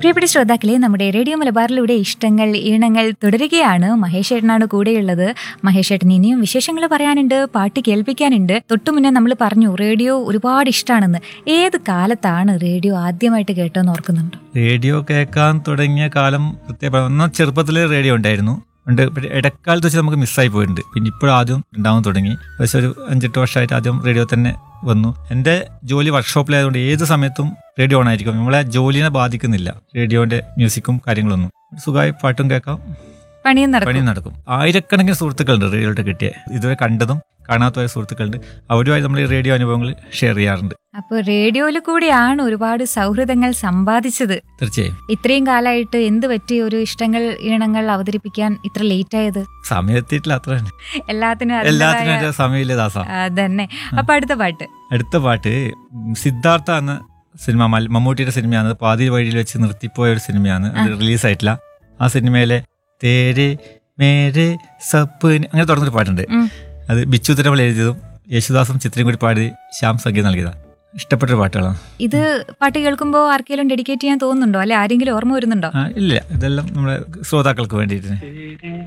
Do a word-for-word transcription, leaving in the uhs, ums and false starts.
പ്രിയപ്പെട്ട ശ്രോതാക്കളെ, നമ്മുടെ റേഡിയോ മലബാറിലൂടെ ഇഷ്ടങ്ങൾ ഈണങ്ങൾ തുടരുകയാണ്. മഹേഷ് ഏട്ടനാണ് കൂടെയുള്ളത്. മഹേഷ് ഏട്ടൻ ഇനിയും വിശേഷങ്ങൾ പറയാനുണ്ട്, പാട്ട് കേൾപ്പിക്കാനുണ്ട്. തൊട്ടു മുന്നേ നമ്മൾ പറഞ്ഞു റേഡിയോ ഒരുപാട് ഇഷ്ടമാണെന്ന്. ഏത് കാലത്താണ് റേഡിയോ ആദ്യമായിട്ട് കേട്ടോന്ന് ഓർക്കുന്നുണ്ടോ? റേഡിയോ കേൾക്കാൻ തുടങ്ങിയ കാലം പ്രത്യേക ഒന്നാം ചെറുപ്പത്തിൽ റേഡിയോ ഉണ്ടായിരുന്നു ഉണ്ട് ഇടക്കാലത്ത് വെച്ച് നമുക്ക് മിസ്സായി പോയിട്ടുണ്ട്. പിന്നെ ഇപ്പോഴും ആദ്യം ഉണ്ടാവാൻ തുടങ്ങി. പക്ഷേ ഒരു അഞ്ചെട്ട് വർഷമായിട്ട് ആദ്യം റേഡിയോ തന്നെ വന്നു. എൻ്റെ ജോലി വർക്ക്ഷോപ്പിലായതുകൊണ്ട് ഏത് സമയത്തും റേഡിയോ ഓൺ ആയിരിക്കും. നമ്മളെ ജോലിനെ ബാധിക്കുന്നില്ല റേഡിയോന്റെ മ്യൂസിക്കും കാര്യങ്ങളൊന്നും. സുഖമായി പാട്ടും കേൾക്കാം, പണിയും നടക്കും പണിയും നടക്കും. ആയിരക്കണക്കിന് സുഹൃത്തുക്കളുണ്ട് റേഡിയോയുടെ കിട്ടിയ, ഇതുവരെ കണ്ടതും കാണാത്തതായ സുഹൃത്തുക്കളുണ്ട്. അവരുമായി നമ്മൾ ഈ റേഡിയോ അനുഭവങ്ങൾ ഷെയർ ചെയ്യാറുണ്ട്. അപ്പൊ റേഡിയോയിൽ കൂടിയാണ് ഒരുപാട് സൗഹൃദങ്ങൾ സമ്പാദിച്ചത്. തീർച്ചയായും. ഇത്രയും കാലമായിട്ട് എന്ത് പറ്റി ഒരു ഇഷ്ടങ്ങൾ ഈണങ്ങൾ അവതരിപ്പിക്കാൻ ഇത്ര ലേറ്റ് ആയത്? സമയം എത്തിയിട്ടില്ല, അത്ര തന്നെ. എല്ലാത്തിനും എല്ലാത്തിനും സമയമില്ല ദാസ. അതന്നെ. അപ്പൊ അടുത്ത പാട്ട് അടുത്ത പാട്ട് സിദ്ധാർത്ഥ എന്ന സിനിമ, മമ്മൂട്ടിയുടെ സിനിമയാണ്. പാതി വഴിയിൽ വെച്ച് നിർത്തിപ്പോയ ഒരു സിനിമയാണ്, അത് റിലീസായിട്ടില്ല. ആ സിനിമയിലെ തേരെ മേരെ സപ്പന് അങ്ങനെ തുടർന്നൊരു പാട്ടുണ്ട്. അത് ബിച്ചു തിരുമല എഴുതിയതും യേശുദാസും ചിത്രയും കൂടി പാടി ശ്യാം സംഗീതം നൽകിയതാണ്. ഇഷ്ടപ്പെട്ടൊരു പാട്ടുകളാണ്. ഇത് പാട്ട് കേൾക്കുമ്പോൾ ആർക്കെങ്കിലും ഡെഡിക്കേറ്റ് ചെയ്യാൻ തോന്നുന്നുണ്ടോ, അല്ലെ ആരെങ്കിലും ഓർമ്മ വരുന്നുണ്ടോ? ഇല്ല, ഇതെല്ലാം നമ്മുടെ ശ്രോതാക്കൾക്ക് വേണ്ടിയിട്ട്.